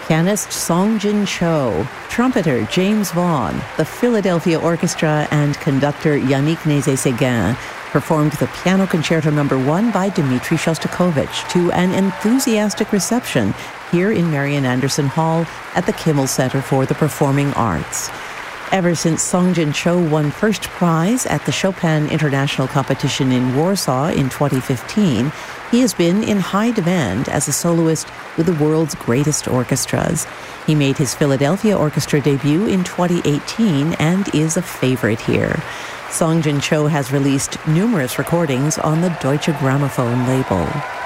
pianist Song-Jin Cho, trumpeter James Vaughan, the Philadelphia Orchestra, and conductor Yannick Nézet-Séguin performed the Piano Concerto No. 1 by Dmitri Shostakovich to an enthusiastic reception here in Marian Anderson Hall at the Kimmel Center for the Performing Arts. Ever since Song-Jin Cho won first prize at the Chopin International Competition in Warsaw in 2015, he has been in high demand as a soloist with the world's greatest orchestras. He made his Philadelphia Orchestra debut in 2018 and is a favorite here. Song-Jin Cho has released numerous recordings on the Deutsche Grammophon label.